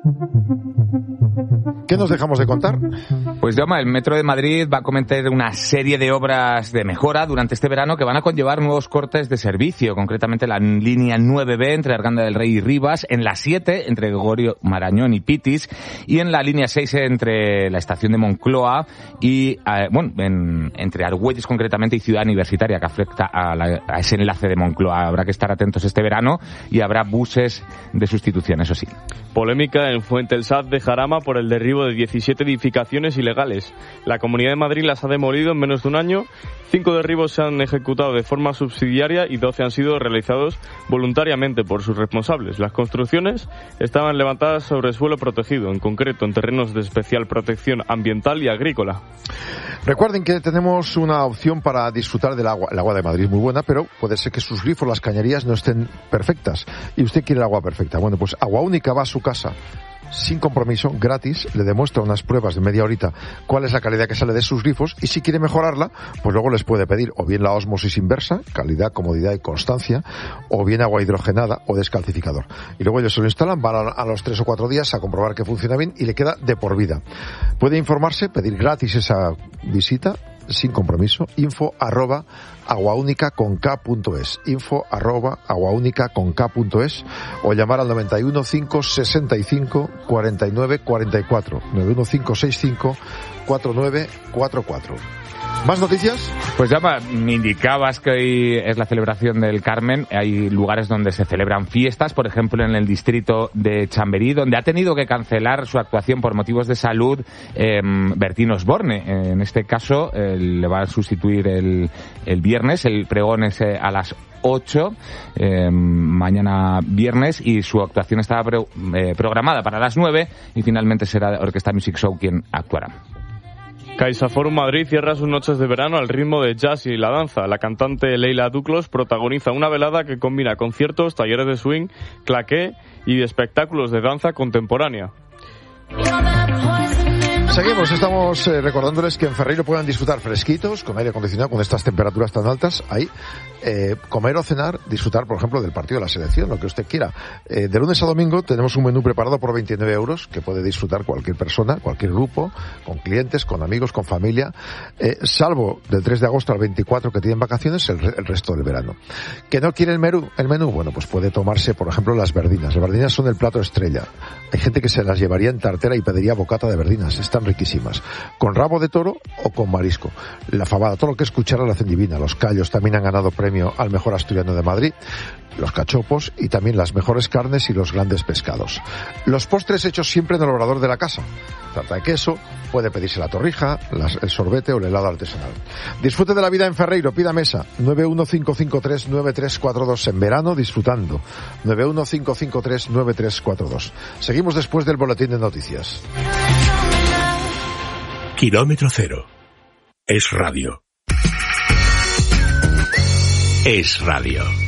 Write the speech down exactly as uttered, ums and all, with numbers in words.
¿Qué nos dejamos de contar? Pues, Jaume, el Metro de Madrid va a cometer una serie de obras de mejora durante este verano que van a conllevar nuevos cortes de servicio, concretamente la línea nueve B entre Arganda del Rey y Rivas, en la siete entre Gregorio Marañón y Pitis, y en la línea seis entre la estación de Moncloa y, eh, bueno, en, entre Argüelles concretamente y Ciudad Universitaria, que afecta a, la, a ese enlace de Moncloa. Habrá que estar atentos este verano y habrá buses de sustitución, eso sí. Polémica en Fuente el Saz de Jarama por el derribo de diecisiete edificaciones ilegales. La Comunidad de Madrid las ha demolido en menos de un año. Cinco derribos se han ejecutado de forma subsidiaria y doce han sido realizados voluntariamente por sus responsables. Las construcciones estaban levantadas sobre suelo protegido, en concreto en terrenos de especial protección ambiental y agrícola. Recuerden que tenemos una opción para disfrutar del agua. El agua de Madrid es muy buena, pero puede ser que sus grifos, las cañerías, no estén perfectas. Y usted quiere el agua perfecta. Bueno, pues Agua Única va a su casa sin compromiso, gratis, le demuestra unas pruebas de media horita cuál es la calidad que sale de sus grifos, y si quiere mejorarla, pues luego les puede pedir o bien la ósmosis inversa, calidad, comodidad y constancia, o bien agua hidrogenada o descalcificador. Y luego ellos se lo instalan, van a, a los tres o cuatro días a comprobar que funciona bien y le queda de por vida. Puede informarse, pedir gratis esa visita, sin compromiso, info arroba aguaunica con k punto es, info arroba aguaunica con k punto es, o llamar al noventa y uno, cinco sesenta y cinco, cuarenta y nueve cuarenta y cuatro, noventa y uno, cinco sesenta y cinco, cuarenta y nueve cuarenta y cuatro. ¿Más noticias? Pues ya me indicabas que hoy es la celebración del Carmen. Hay lugares donde se celebran fiestas, por ejemplo en el distrito de Chamberí, donde ha tenido que cancelar su actuación por motivos de salud eh, Bertín Osborne. En este caso eh, le va a sustituir el, el viernes, el pregón es eh, a las ocho, eh, mañana viernes, y su actuación estaba pro, eh, programada para las nueve, y finalmente será Orquesta Music Show quien actuará. CaixaForum Madrid cierra sus noches de verano al ritmo de jazz y la danza. La cantante Leila Duclos protagoniza una velada que combina conciertos, talleres de swing, claqué y espectáculos de danza contemporánea. Seguimos, estamos eh, recordándoles que en Ferreiro puedan disfrutar fresquitos, con aire acondicionado, con estas temperaturas tan altas, ahí, eh, comer o cenar, disfrutar, por ejemplo, del partido de la selección, lo que usted quiera. Eh, de lunes a domingo tenemos un menú preparado por veintinueve euros, que puede disfrutar cualquier persona, cualquier grupo, con clientes, con amigos, con familia, eh, salvo del tres de agosto al veinticuatro que tienen vacaciones, el, el resto del verano. ¿Que no quiere el menú? El menú, bueno, pues puede tomarse, por ejemplo, las verdinas. Las verdinas son el plato estrella. Hay gente que se las llevaría en tartera y pediría bocata de verdinas. Están riquísimas, con rabo de toro o con marisco. La fabada, todo lo que es cuchara la hacen divina. Los callos también han ganado premio al mejor asturiano de Madrid, los cachopos y también las mejores carnes y los grandes pescados. Los postres hechos siempre en el obrador de la casa. Tarta de queso, puede pedirse la torrija, las, el sorbete o el helado artesanal. Disfrute de la vida en Ferreiro, pida mesa nueve uno cinco cinco tres nueve tres cuatro dos, en verano disfrutando, nueve uno cinco cinco tres nueve tres cuatro dos. Seguimos después del boletín de noticias. Kilómetro cero. Es radio. Es radio.